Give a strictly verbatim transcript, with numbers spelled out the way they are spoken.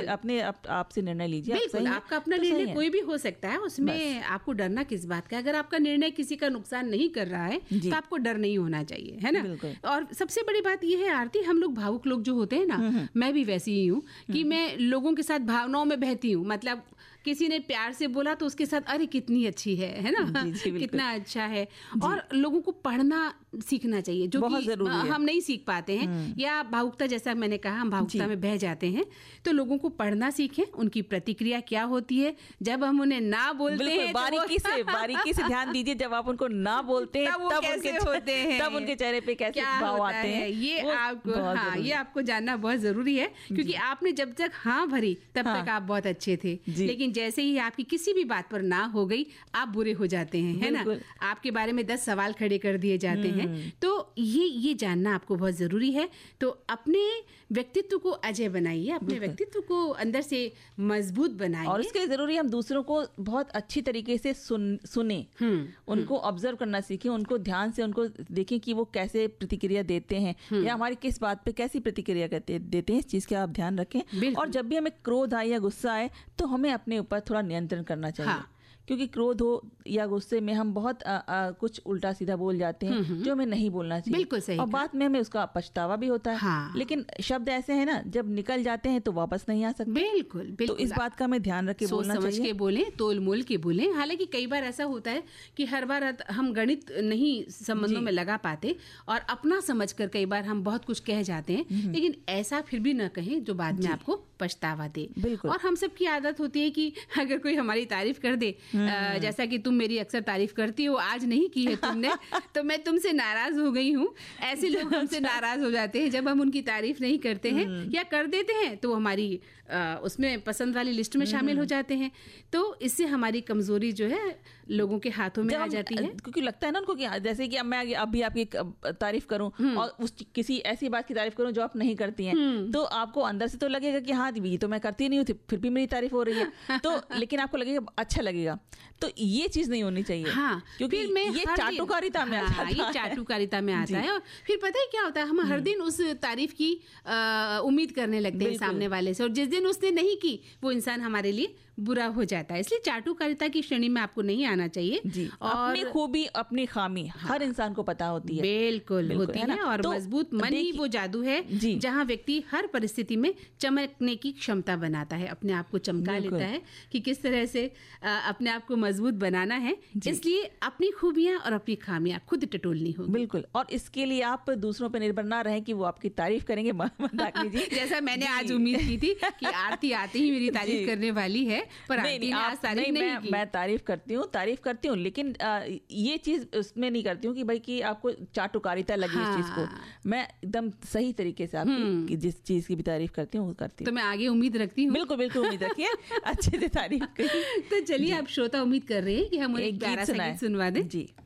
अपने आपसे निर्णय लीजिए। बिल्कुल, आपका अपना निर्णय कोई भी हो सकता है, उसमें आपको डरना किस बात का। अगर आपका निर्णय किसी का नुकसान नहीं कर रहा है तो आपको डर नहीं होना चाहिए, है ना। और सबसे बड़ी बात यह है आरती, हम लोग भावुक लोग जो होते हैं ना, मैं भी वैसी ही हूँ कि मैं लोगों के साथ भावनाओं में बहती हूँ। मतलब किसी ने प्यार से बोला तो उसके साथ अरे कितनी अच्छी है है ना, जी, जी, कितना अच्छा है। और लोगों को पढ़ना सीखना चाहिए, जो कि हम नहीं सीख पाते हैं, या भावुकता, जैसा मैंने कहा, हम भावुकता में बह जाते हैं। तो लोगों को पढ़ना सीखें, उनकी प्रतिक्रिया क्या होती है जब हम उन्हें ना बोलते हैं। बारीकी से बारीकी से ध्यान दीजिए, जब आप उनको ना बोलते हैं तब, तब उनके होते हैं, तब उनके चेहरे पे कैसे भाव आते हैं, ये आपको हाँ ये आपको जानना बहुत जरूरी है। क्योंकि आपने जब तक हाँ भरी तब तक आप बहुत अच्छे थे, लेकिन जैसे ही आपकी किसी भी बात पर ना हो गई आप बुरे हो जाते हैं, है ना। आपके बारे में दस सवाल खड़े कर दिए जाते हैं। तो ये ये जानना आपको बहुत जरूरी है। तो अपने व्यक्तित्व को अजय बनाइए, अपने व्यक्तित्व को अंदर से मजबूत बनाइए, और इसके लिए जरूरी हम दूसरों को बहुत अच्छी तरीके से सुन सुने, उनको ऑब्जर्व करना सीखें, उनको ध्यान से उनको देखें कि वो कैसे प्रतिक्रिया देते हैं या हमारी किस बात पे कैसी प्रतिक्रिया करते देते हैं, इस चीज का आप ध्यान रखें। और जब भी हमें क्रोध आए या गुस्सा आए तो हमें अपने ऊपर थोड़ा नियंत्रण करना चाहिए। हाँ। क्योंकि क्रोध हो या गुस्से में हम बहुत आ, आ, कुछ उल्टा सीधा बोल जाते हैं जो हमें नहीं बोलना चाहिए। बिल्कुल सही। और बाद में हमें उसका पछतावा भी होता है। हाँ। लेकिन शब्द ऐसे हैं ना, जब निकल जाते हैं तो वापस नहीं आ सकते। बिल्कुल, बिल्कुल। तो इस बात का हमें ध्यान रख के बोलना चाहिए, समझ के बोलें, तोल मोल के बोलें। हालांकि कई बार ऐसा होता है कि हर बार हम गणित नहीं संबंधों में लगा पाते और अपना समझ कर कई बार हम बहुत कुछ कह जाते हैं, लेकिन ऐसा फिर भी न कहें जो बाद में आपको पछतावा दे। और हम सब की आदत होती है कि अगर कोई हमारी तारीफ कर दे, जैसा कि तुम मेरी अक्सर तारीफ करती हो, आज नहीं की है तुमने तो मैं तुमसे नाराज हो गई हूँ। ऐसे लोग हमसे नाराज हो जाते हैं जब हम उनकी तारीफ नहीं करते हैं या कर देते हैं तो हमारी आ, उसमें पसंद वाली लिस्ट में शामिल हो जाते हैं। तो इससे हमारी कमजोरी जो है लोगों के हाथों में आ जाती है। क्योंकि लगता है ना उनको कि जैसे कि अब मैं अभी आपकी तारीफ करूं और उस किसी ऐसी बात की तारीफ करूं जो आप नहीं करती हैं, तो आपको अंदर से तो लगेगा कि हाँ ये तो मैं करती नहीं हूँ, फिर भी मेरी तारीफ हो रही है, तो लेकिन आपको लगेगा अच्छा लगेगा। तो ये चीज नहीं होनी चाहिए। हाँ, क्योंकि ये चाटुकारिता में हाँ, ये चाटुकारिता में आता है। और फिर पता है क्या होता है, हम हर दिन उस तारीफ की उम्मीद करने लगते हैं सामने वाले से, और जिस दिन उसने नहीं की वो इंसान हमारे लिए बुरा हो जाता है। इसलिए चाटुकारिता की श्रेणी में आपको नहीं आना चाहिए। जी। और अपनी खूबी अपनी खामी हाँ। हर इंसान को पता होती है। बिल्कुल, बिल्कुल होती है, है और तो मजबूत मन ही वो जादू है जहाँ व्यक्ति हर परिस्थिति में चमकने की क्षमता बनाता है, अपने आप को चमका लेता है कि किस तरह से अपने आप को मजबूत बनाना है। इसलिए अपनी खूबियां और अपनी खामियां खुद टटोलनी होगी। बिल्कुल। और इसके लिए आप दूसरों पर निर्भर ना रहें कि वो आपकी तारीफ करेंगे। जैसा मैंने आज उम्मीद की थी कि आरती आते ही मेरी तारीफ करने वाली है, पर नहीं, नहीं, आप, नहीं, नहीं मैं, मैं तारीफ करती हूँ तारीफ करती हूँ लेकिन आ, ये चीज उसमें नहीं करती हूँ कि भाई कि आपको चाटुकारिता लगी। हाँ। इस चीज को मैं एकदम सही तरीके से आपकी जिस चीज की भी तारीफ करती हूँ वो करती हूँ। तो मैं आगे उम्मीद रखती हूँ। बिल्कुल बिल्कुल उम्मीद रखिए अच्छे से तारीफ करिए। तो चलिए आप श्रोता उम्मीद कर रहे हैं कि हम एक प्यारा सा गीत सुनवा दें। जी।